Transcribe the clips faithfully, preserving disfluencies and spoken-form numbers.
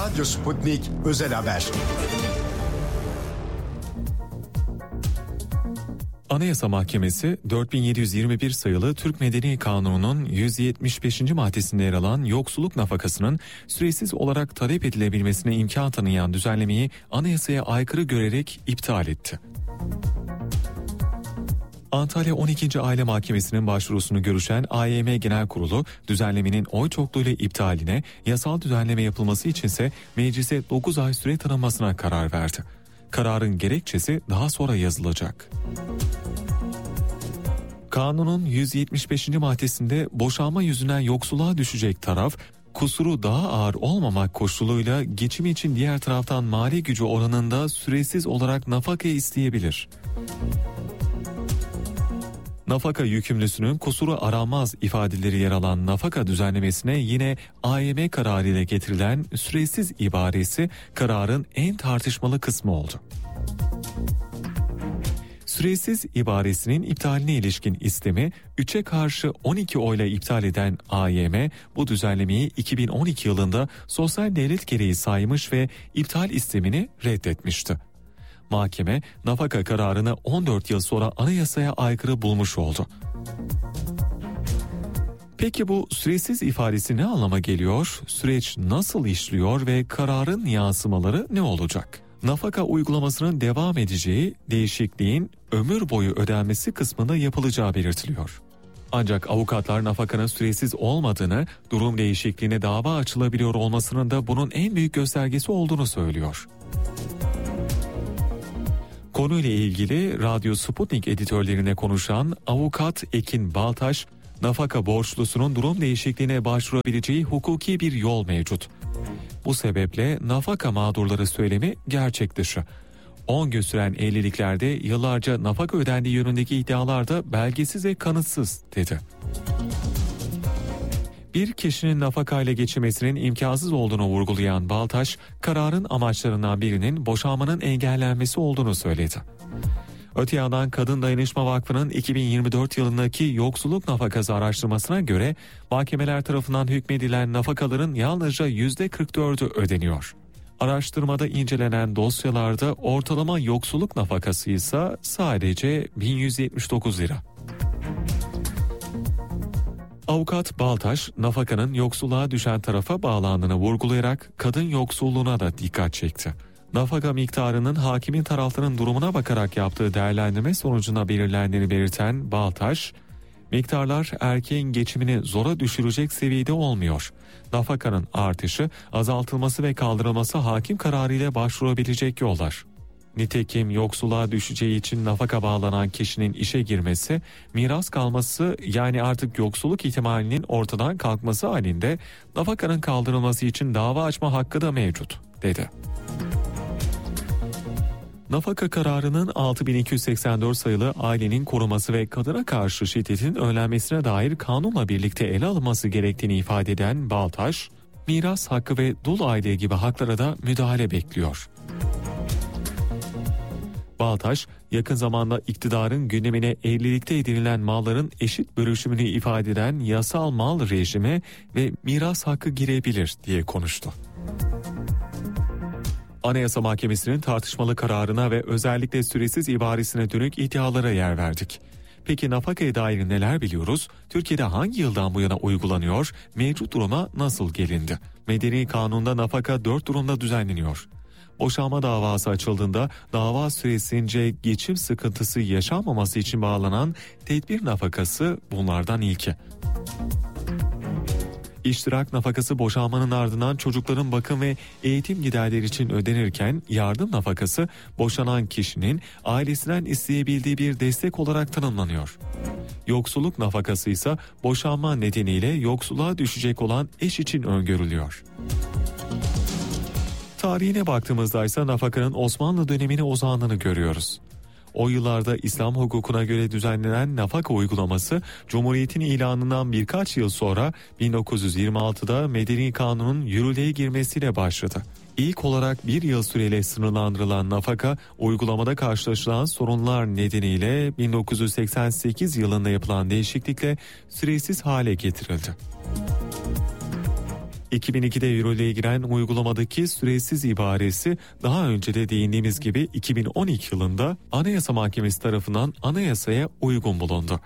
Radyo Sputnik Özel Haber. Anayasa Mahkemesi dört bin yedi yüz yirmi bir sayılı Türk Medeni Kanunu'nun yüz yetmiş beşinci maddesinde yer alan yoksulluk nafakasının süresiz olarak talep edilebilmesine imkan tanıyan düzenlemeyi anayasaya aykırı görerek iptal etti. Antalya on ikinci Aile Mahkemesi'nin başvurusunu görüşen A Y M Genel Kurulu, düzenlemenin oy çokluğuyla iptaline, yasal düzenleme yapılması içinse meclise dokuz ay süre tanınmasına karar verdi. Kararın gerekçesi daha sonra yazılacak. Kanunun yüz yetmiş beşinci maddesinde boşanma yüzünden yoksulluğa düşecek taraf, kusuru daha ağır olmamak koşuluyla geçim için diğer taraftan mali gücü oranında süresiz olarak nafaka isteyebilir. Nafaka yükümlüsünün kusuru aranmaz ifadeleri yer alan nafaka düzenlemesine yine A Y M kararı ile getirilen süresiz ibaresi kararın en tartışmalı kısmı oldu. Süresiz ibaresinin iptaline ilişkin istemi üçe karşı on iki oyla iptal eden A Y M bu düzenlemeyi iki bin on iki yılında sosyal devlet gereği saymış ve iptal istemini reddetmişti. Mahkeme nafaka kararını on dört yıl sonra anayasaya aykırı bulmuş oldu. Peki bu süresiz ifadesi ne anlama geliyor? Süreç nasıl işliyor ve kararın yansımaları ne olacak? Nafaka uygulamasının devam edeceği, değişikliğin ömür boyu ödenmesi kısmında yapılacağı belirtiliyor. Ancak avukatlar nafakanın süresiz olmadığını, durum değişikliğine dava açılabiliyor olmasının da bunun en büyük göstergesi olduğunu söylüyor. Konuyla ilgili Radyo Sputnik editörlerine konuşan avukat Ekin Baltaş, nafaka borçlusunun durum değişikliğine başvurabileceği hukuki bir yol mevcut. Bu sebeple nafaka mağdurları söylemi gerçek dışı. on gün süren evliliklerde yıllarca nafaka ödendiği yönündeki iddialar da belgesiz ve kanıtsız dedi. Bir kişinin nafakayla geçinmesinin imkansız olduğunu vurgulayan Baltaş, kararın amaçlarından birinin boşanmanın engellenmesi olduğunu söyledi. Öte yandan Kadın Dayanışma Vakfı'nın iki bin yirmi dört yılındaki yoksulluk nafakası araştırmasına göre mahkemeler tarafından hükmedilen nafakaların yalnızca yüzde kırk dördü ödeniyor. Araştırmada incelenen dosyalarda ortalama yoksulluk nafakası ise sadece bin yüz yetmiş dokuz lira. Avukat Baltaş, nafakanın yoksulluğa düşen tarafa bağlandığını vurgulayarak kadın yoksulluğuna da dikkat çekti. Nafaka miktarının hakimin tarafların durumuna bakarak yaptığı değerlendirme sonucunda belirlendiğini belirten Baltaş, miktarlar erkeğin geçimini zora düşürecek seviyede olmuyor. Nafakanın artışı, azaltılması ve kaldırılması hakim kararıyla başvurabilecek yollar. Nitekim yoksulluğa düşeceği için nafaka bağlanan kişinin işe girmesi, miras kalması yani artık yoksulluk ihtimalinin ortadan kalkması halinde nafakanın kaldırılması için dava açma hakkı da mevcut, dedi. Nafaka kararının altı bin iki yüz seksen dört sayılı ailenin koruması ve kadına karşı şiddetin önlenmesine dair kanunla birlikte ele alınması gerektiğini ifade eden Baltaş, miras hakkı ve dul aile gibi haklara da müdahale bekliyor. Baltaş, yakın zamanda iktidarın gündemine evlilikte edinilen malların eşit bölüşümünü ifade eden yasal mal rejimi ve miras hakkı girebilir diye konuştu. Anayasa Mahkemesi'nin tartışmalı kararına ve özellikle süresiz ibaresine dönük iddialara yer verdik. Peki nafakaya dair neler biliyoruz? Türkiye'de hangi yıldan bu yana uygulanıyor? Mevcut duruma nasıl gelindi? Medeni Kanun'da nafaka dört durumda düzenleniyor. Boşanma davası açıldığında dava süresince geçim sıkıntısı yaşanmaması için bağlanan tedbir nafakası bunlardan ilki. İştirak nafakası boşanmanın ardından çocukların bakım ve eğitim giderleri için ödenirken yardım nafakası boşanan kişinin ailesinden isteyebildiği bir destek olarak tanımlanıyor. Yoksulluk nafakası ise boşanma nedeniyle yoksulluğa düşecek olan eş için öngörülüyor. Tarihine baktığımızda ise nafakanın Osmanlı dönemine uzandığını görüyoruz. O yıllarda İslam hukukuna göre düzenlenen nafaka uygulaması Cumhuriyet'in ilanından birkaç yıl sonra bin dokuz yüz yirmi altıda Medeni Kanun'un yürürlüğe girmesiyle başladı. İlk olarak bir yıl süreyle sınırlandırılan nafaka uygulamada karşılaşılan sorunlar nedeniyle bin dokuz yüz seksen sekiz yılında yapılan değişiklikle süresiz hale getirildi. iki bin ikide yürürlüğe giren uygulamadaki süresiz ibaresi daha önce de değindiğimiz gibi iki bin on iki yılında Anayasa Mahkemesi tarafından anayasaya uygun bulundu.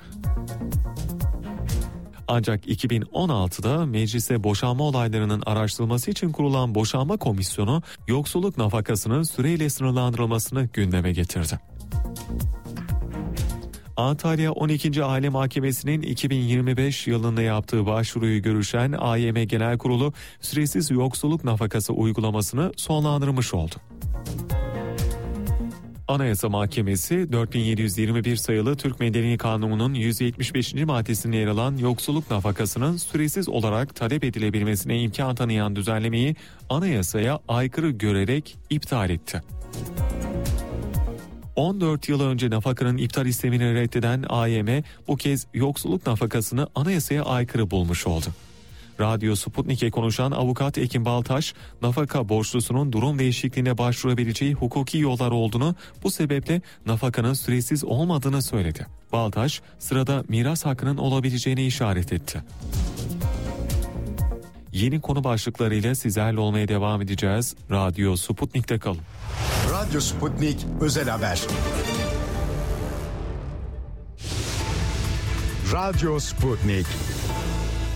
Ancak iki bin on altıda meclise boşanma olaylarının araştırılması için kurulan boşanma komisyonu yoksulluk nafakasının süreyle sınırlandırılmasını gündeme getirdi. Antalya on ikinci Aile Mahkemesi'nin iki bin yirmi beş yılında yaptığı başvuruyu görüşen A Y M Genel Kurulu süresiz yoksulluk nafakası uygulamasını sonlandırmış oldu. Anayasa Mahkemesi dört bin yedi yüz yirmi bir sayılı Türk Medeni Kanunu'nun yüz yetmiş beşinci maddesinde yer alan yoksulluk nafakasının süresiz olarak talep edilebilmesine imkan tanıyan düzenlemeyi anayasaya aykırı görerek iptal etti. on dört yıl önce nafakanın iptal istemini reddeden A Y M bu kez yoksulluk nafakasını anayasaya aykırı bulmuş oldu. Radyo Sputnik'e konuşan avukat Ekin Baltaş, nafaka borçlusunun durum değişikliğine başvurabileceği hukuki yollar olduğunu, bu sebeple nafakanın süresiz olmadığını söyledi. Baltaş, sırada miras hakkının olabileceğine işaret etti. Yeni konu başlıklarıyla sizlerle olmaya devam edeceğiz. Radyo Sputnik'te kalın. Radyo Sputnik Özel Haber. Radyo Sputnik.